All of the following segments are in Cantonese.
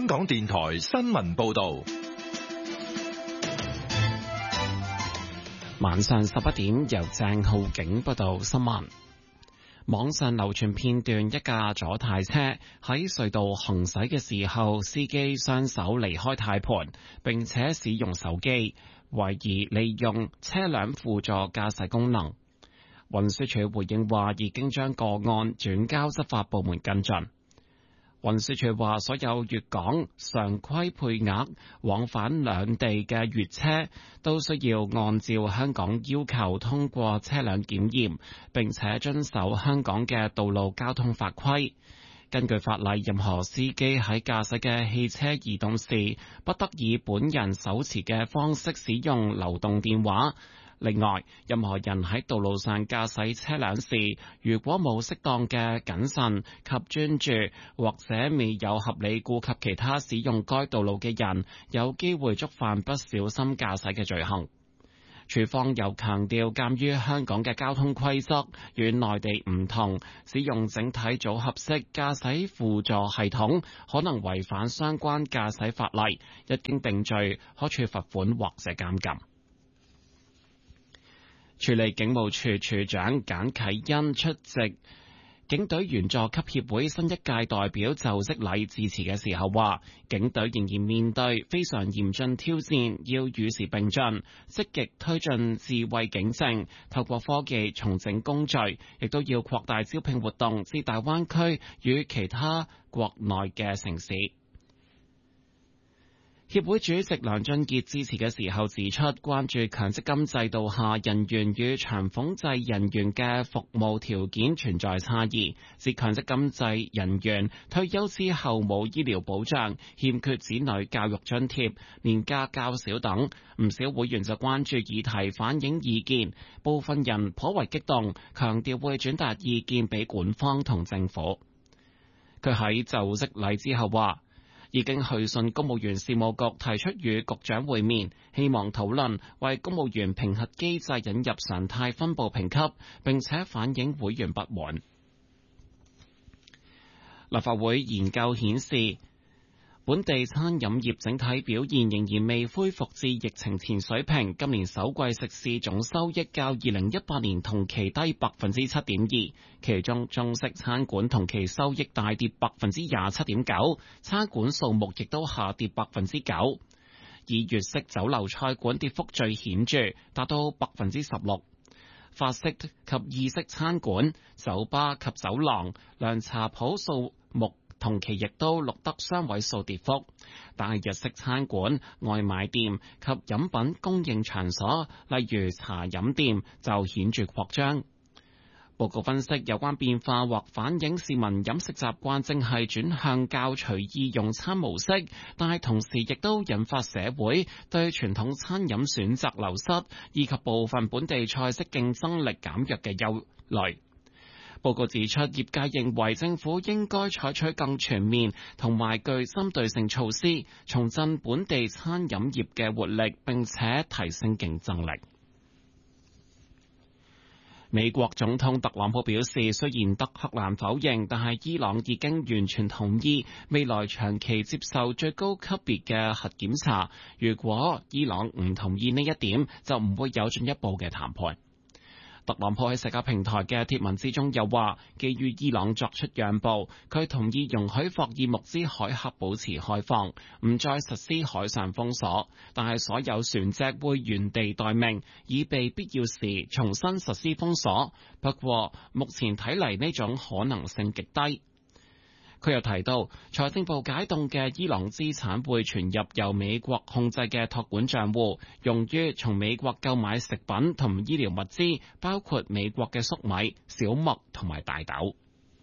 香港電台新聞報道。 晚上11點，由鄭浩景報道新聞。網上流傳片段，一架左軚車喺隧道行駛嘅時候，司機雙手離開軚盤，並且使用手機，懷疑利用車輛輔助駕駛功能。運輸署回應話，已經將個案轉交執法部門跟進。運輸署話，所有粵港常規配額往返兩地嘅粵車都需要按照香港要求通過車輛檢驗，並且遵守香港嘅道路交通法規。根據法例，任何司機喺駕駛嘅汽車移動時，不得以本人手持嘅方式使用流動電話。另外，任何人喺道路上駕駛車輛時，如果冇適當嘅謹慎及專注，或者未有合理顧及其他使用該道路嘅人，有機會觸犯不小心駕駛嘅罪行。署方又強調，鑑於香港嘅交通規則與內地唔同，使用整體組合式駕駛輔助系統可能違反相關駕駛法例，一經定罪，可處罰款或者監禁。處理警務處處長簡啟恩出席警隊員佐級協會新一屆代表就職禮致辭嘅時候話，警隊仍然面對非常嚴峻挑戰，要與時並進，積極推進智慧警政，透過科技重整工序，亦都要擴大招聘活動至大灣區與其他國內嘅城市。協會主席梁俊傑致辭嘅時候指出，關注強積金制度下人員與長俸制人員嘅服務條件存在差異，指強積金制人員退休之後冇醫療保障，欠缺子女教育津貼，年假較少等。唔少會員就關注議題，反映意見，部分人頗為激動，強調會轉達意見俾管方同政府。佢喺就職禮之後話，已經去信公務員事務局，提出與局長會面，希望討論為公務員評核機制引入常態分部評級，並且反映會員不滿。立法會研究顯示，本地餐飲業整體表現仍然未恢復至疫情前水平，今年首季食肆總收益較2018年同期低 7.2%， 其中中式餐館同期收益大跌 27.9%， 餐館數目亦都下跌 9%， 以粵式酒樓菜館跌幅最顯著，達到 16%。法式及意式餐館、酒吧及酒廊、涼茶鋪數目同期亦都錄得雙位數跌幅，但係日式餐館、外賣店及飲品供應場所，例如茶飲店就顯著擴張。報告分析，有關變化或反映市民飲食習慣正係轉向較隨意用餐模式，但係同時亦都引發社會對傳統餐飲選擇流失，以及部分本地菜式競爭力減弱嘅憂慮。報告指出，業界認為政府應該採取更全面同埋具針對性措施，重振本地餐飲業嘅活力，並且提升競爭力。美國總統特朗普表示，雖然德黑蘭否認，但係伊朗已經完全同意未來長期接受最高級別嘅核檢查。如果伊朗唔同意呢一點，就唔會有進一步嘅談判。特朗普喺社交平台嘅貼文之中又話，基於伊朗作出讓步，佢同意容許霍爾木茲海峽保持開放，唔再實施海上封鎖，但係所有船隻會原地待命，以備必要時重新實施封鎖。不過目前睇嚟呢種可能性極低。佢又提到，財政部解凍嘅伊朗資產會傳入由美國控制嘅託管賬戶，用於從美國購買食品同醫療物資，包括美國嘅粟米、小麥同埋大豆。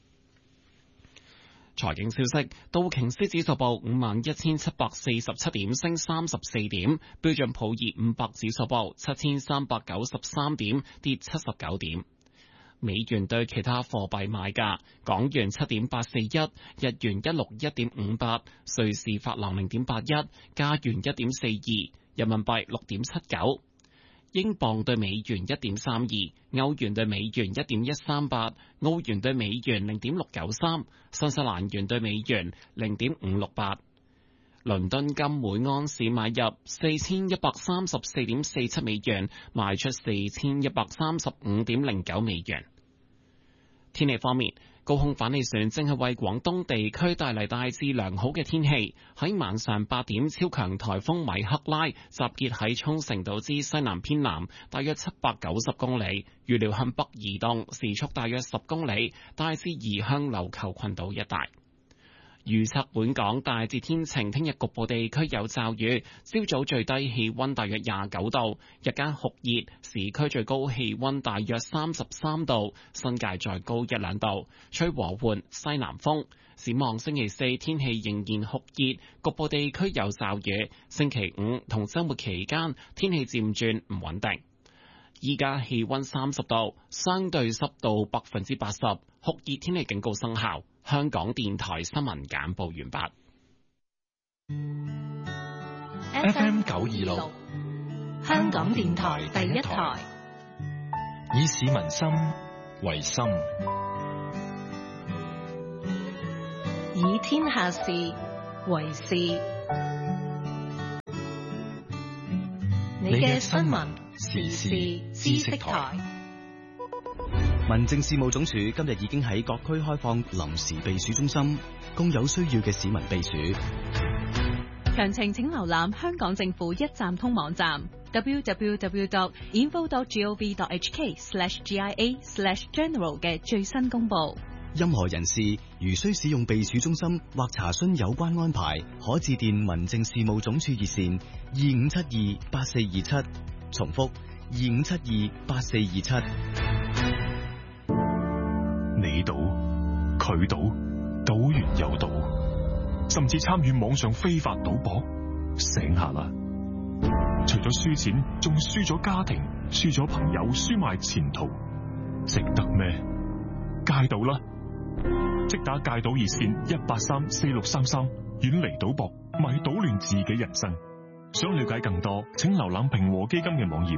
財經消息，道瓊斯指數報51,747點，升34點；標準普爾500指數報7,393點，跌79點。美元對其他貨幣賣價：港元7.841，日元161.58，瑞士法郎0.81，加元1.42，人民幣6.79，英鎊對美元1.32，歐元對美元1.138，澳元對美元0.693，新西蘭元對美元0.568。 倫敦金每盎司買入4134.47美元，賣出4135.09美元。天氣方面，高空反氣旋正係為廣東地區帶嚟大致良好嘅天氣。喺晚上8點，超強颱風米克拉集結喺沖繩島之西南偏南，大約790公里，預料向北移動，時速大約10公里，大致移向琉球群島一帶。預測本港大致天晴，聽日局部地區有驟雨，朝早最低氣溫大約29度，日間酷熱，市區最高氣溫大約33度，新界再高1-2度，吹和緩西南風。展望星期4天氣仍然酷熱，局部地區有驟雨。星期5同週末期間天氣漸轉唔穩定。依家氣溫30度，相對濕度80%，酷熱天氣警告生效。香港電台新聞簡報完畢。 FM 926， 香港電台第一台， 以市民心為心， 以天下事為事。你嘅新聞時事知識台。 民政事務總署今日已經喺各區開放臨時避暑中心，供有需要嘅市民避暑。 詳情請瀏覽香港政府一站通網站 www.info.gov.hk/GIA/general 嘅最新公佈。 任何人士如需使用避暑中心或查詢有關安排，可致電民政事務總署熱線25728427，重複25728427。 你賭，佢賭，賭完又賭，甚至參與網上非法賭博，醒下啦！除咗輸錢，仲輸咗家庭，輸咗朋友，輸埋前途，值得咩？戒賭啦！即打戒賭熱線1834633，遠離賭博，咪搗亂自己人生。想了解更多，請瀏覽平和基金嘅網頁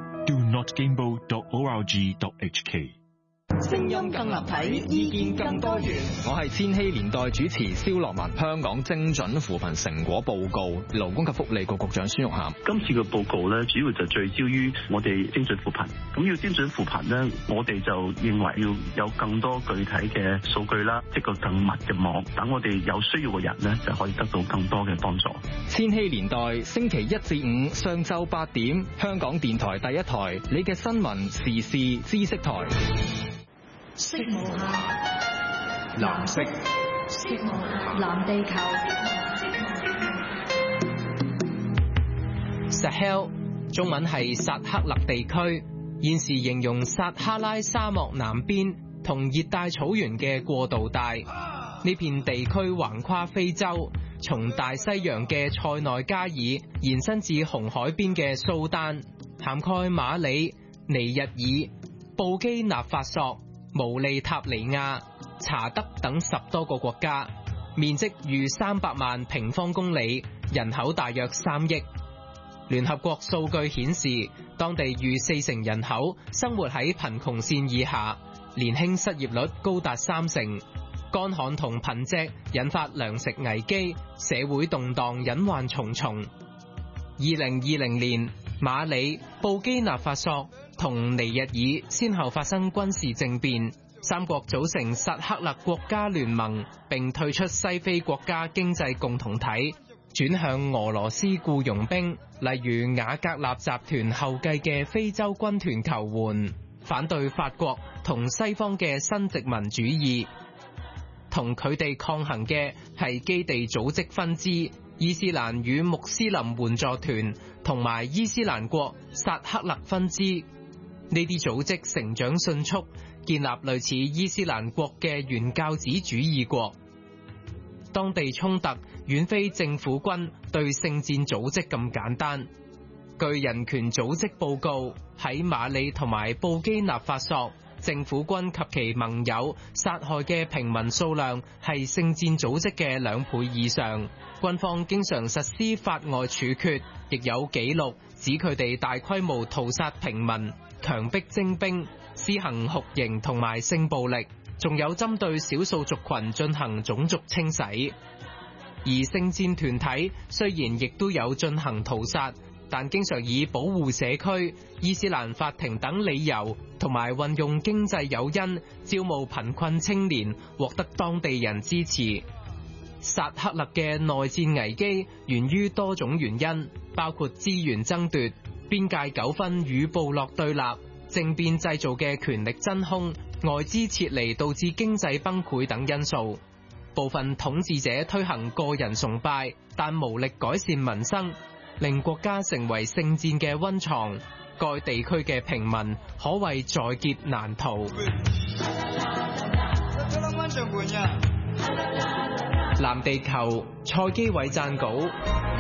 donotgamble.org.hk。 聲音更立體，意見更多元。我係千禧年代主持蕭樂文。香港精準扶貧成果報告，勞工及福利局局長孫玉菡。 今次嘅報告咧，主要就聚焦於我哋精準扶貧。咁要精準扶貧咧，我哋就認為要有更多具體嘅數據啦，即個更密嘅網，等我哋有需要嘅人咧，就可以得到更多嘅幫助。 千禧年代星期1至5上晝8點，香港電台第一台，你嘅新聞時事知識台。 色無限， 藍色， 色無限，藍地球。 Sahel 中文係薩赫勒地區，現時形容撒哈拉沙漠南邊同熱帶草原嘅過渡帶。呢片地區橫跨非洲，從大西洋嘅塞內加爾延伸至紅海邊嘅蘇丹，涵蓋馬里、尼日爾、布基納法索、毛利塔尼亞、查德等10多個國家，面積逾300萬平方公里，人口大約3億。聯合國數據顯示，當地逾40%人口生活喺貧窮線以下，年輕失業率高達30%，乾旱同貧瘠引發糧食危機，社會動盪隱患重重。2020年，馬里、布基納法索同尼日爾先後發生軍事政變，三國組成薩赫勒國家聯盟，並退出西非國家經濟共同體，轉向俄羅斯僱傭兵，例如瓦格納集團後繼嘅非洲軍團求援，反對法國同西方嘅新殖民主義。同佢哋抗衡嘅係基地組織分支伊斯蘭與穆斯林援助團同埋伊斯蘭國薩赫勒分支。呢啲組織成長迅速，建立類似伊斯蘭國嘅原教旨主義國。當地衝突遠非政府軍對聖戰組織咁簡單。據人權組織報告，喺馬里同埋布基納法索，政府軍及其盟友殺害嘅平民數量係聖戰組織嘅2倍以上。軍方經常實施法外處決，亦有記錄指佢哋大規模屠殺平民、強迫徵兵、施行酷刑同埋性暴力，仲有針對少數族群進行種族清洗。 而聖戰團體雖然亦都有進行屠殺，但經常以保護社區、伊斯蘭法庭等理由，同埋運用經濟誘因招募貧困青年，獲得當地人支持。薩赫勒嘅內戰危機源於多種原因，包括資源爭奪、邊界糾紛與部落對立、政變製造嘅權力真空、外資撤離導致經濟崩潰等因素。部分統治者推行個人崇拜，但無力改善民生，令國家成為聖戰嘅溫床。該地區嘅平民可謂在劫難逃。藍地球蔡基偉撰稿。